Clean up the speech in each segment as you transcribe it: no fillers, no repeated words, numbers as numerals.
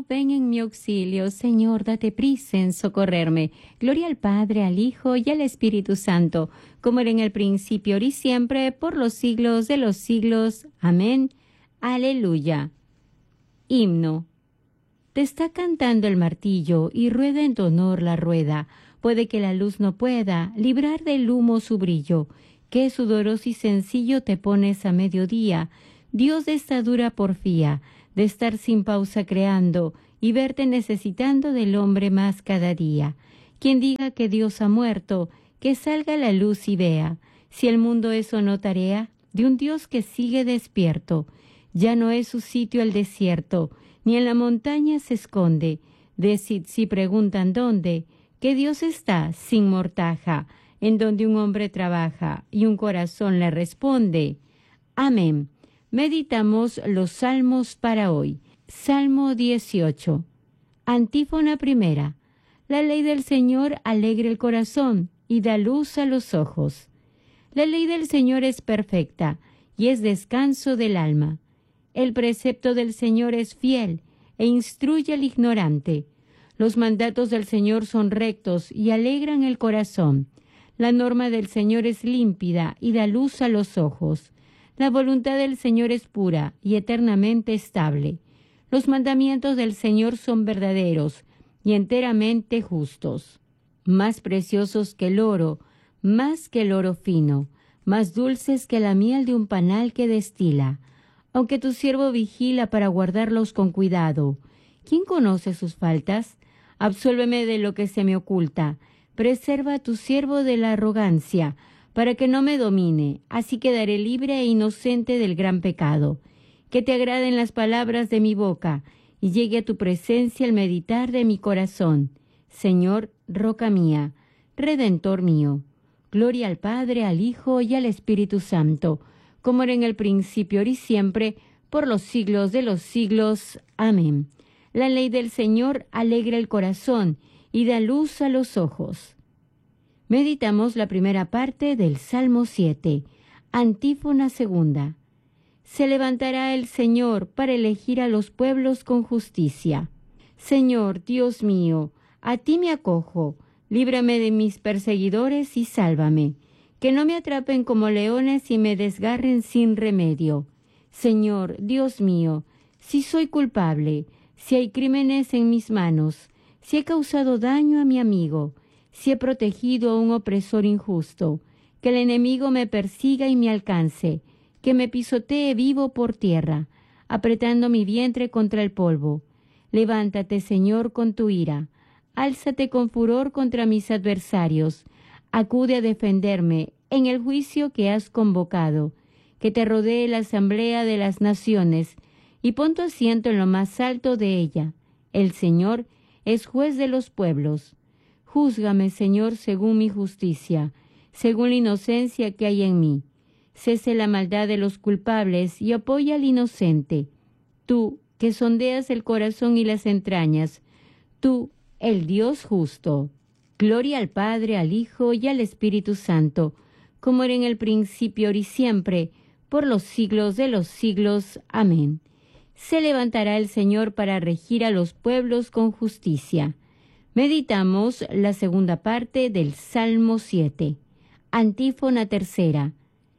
mío, ven en mi auxilio. Señor, date prisa en socorrerme. Gloria al Padre, al Hijo y al Espíritu Santo, como era en el principio, ahora y siempre, por los siglos de los siglos. Amén. Aleluya. Himno. Te está cantando el martillo y rueda en tu honor la rueda. Puede que la luz no pueda librar del humo su brillo. Qué sudoroso y sencillo te pones a mediodía, Dios de esta dura porfía, de estar sin pausa creando y verte necesitando del hombre más cada día. Quien diga que Dios ha muerto, que salga la luz y vea, si el mundo es o no tarea de un Dios que sigue despierto. Ya no es su sitio el desierto, ni en la montaña se esconde. Decid si preguntan dónde, que Dios está sin mortaja, en donde un hombre trabaja y un corazón le responde. Amén. Meditamos los salmos para hoy. Salmo 18. Antífona primera. La ley del Señor alegra el corazón y da luz a los ojos. La ley del Señor es perfecta y es descanso del alma. El precepto del Señor es fiel e instruye al ignorante. Los mandatos del Señor son rectos y alegran el corazón. La norma del Señor es límpida y da luz a los ojos. La voluntad del Señor es pura y eternamente estable. Los mandamientos del Señor son verdaderos y enteramente justos. Más preciosos que el oro, más que el oro fino, más dulces que la miel de un panal que destila. Aunque tu siervo vigila para guardarlos con cuidado, ¿quién conoce sus faltas? Absuélveme de lo que se me oculta. Preserva a tu siervo de la arrogancia, para que no me domine, así quedaré libre e inocente del gran pecado. Que te agraden las palabras de mi boca, y llegue a tu presencia el meditar de mi corazón. Señor, roca mía, Redentor mío. Gloria al Padre, al Hijo y al Espíritu Santo, como era en el principio, ahora y siempre, por los siglos de los siglos. Amén. La ley del Señor alegra el corazón y da luz a los ojos. Meditamos la primera parte del Salmo 7, antífona segunda. Se levantará el Señor para elegir a los pueblos con justicia. Señor, Dios mío, a ti me acojo, líbrame de mis perseguidores y sálvame, que no me atrapen como leones y me desgarren sin remedio. Señor, Dios mío, si soy culpable, si hay crímenes en mis manos, si he causado daño a mi amigo, si he protegido a un opresor injusto, que el enemigo me persiga y me alcance, que me pisotee vivo por tierra, apretando mi vientre contra el polvo. Levántate, Señor, con tu ira, álzate con furor contra mis adversarios, acude a defenderme en el juicio que has convocado, que te rodee la asamblea de las naciones, y pon tu asiento en lo más alto de ella. El Señor es juez de los pueblos. Júzgame, Señor, según mi justicia, según la inocencia que hay en mí. Cese la maldad de los culpables y apoya al inocente. Tú, que sondeas el corazón y las entrañas, tú, el Dios justo. Gloria al Padre, al Hijo y al Espíritu Santo, como era en el principio, ahora y siempre, por los siglos de los siglos. Amén. Se levantará el Señor para regir a los pueblos con justicia. Meditamos la segunda parte del Salmo 7. Antífona tercera.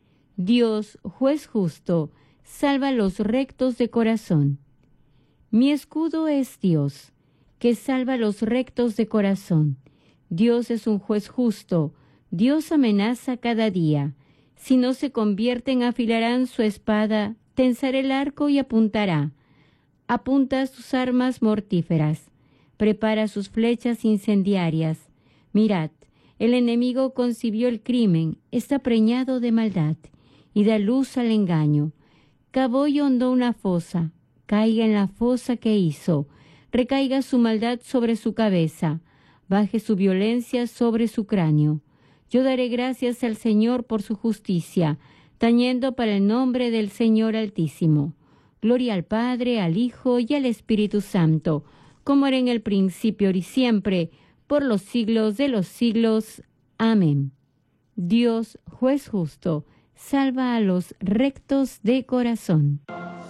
Dios, juez justo, salva a los rectos de corazón. Mi escudo es Dios, que salva a los rectos de corazón. Dios es un juez justo, Dios amenaza cada día. Si no se convierten, afilarán su espada, tensará el arco y apuntará. Apunta sus armas mortíferas. Prepara sus flechas incendiarias. Mirad, el enemigo concibió el crimen, está preñado de maldad, y da luz al engaño. Cavó y hondó una fosa, caiga en la fosa que hizo, recaiga su maldad sobre su cabeza, baje su violencia sobre su cráneo. Yo daré gracias al Señor por su justicia, tañendo para el nombre del Señor Altísimo. Gloria al Padre, al Hijo y al Espíritu Santo, como era en el principio, ahora y siempre, por los siglos de los siglos. Amén. Dios, juez justo, salva a los rectos de corazón.